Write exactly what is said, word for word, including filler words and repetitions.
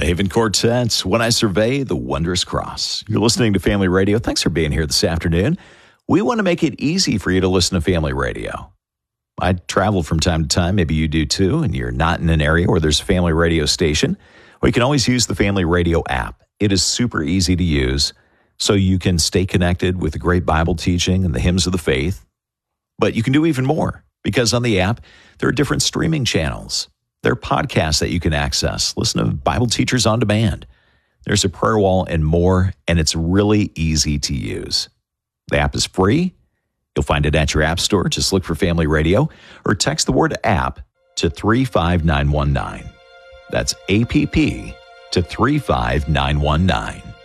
Haven Quartet's When I Survey the Wondrous Cross. You're listening to Family Radio. Thanks for being here this afternoon. We want to make it easy for you to listen to Family Radio. I travel from time to time. Maybe you do too, and you're not in an area where there's a family radio station. Well, you can always use the Family Radio app. It is super easy to use, so you can stay connected with the great Bible teaching and the hymns of the faith. But you can do even more, because on the app, there are different streaming channels. There are podcasts that you can access. Listen to Bible teachers on demand. There's a prayer wall and more, and it's really easy to use. The app is free. You'll find it at your app store. Just look for Family Radio or text the word app to three five nine one nine. That's A P P to three five nine one nine.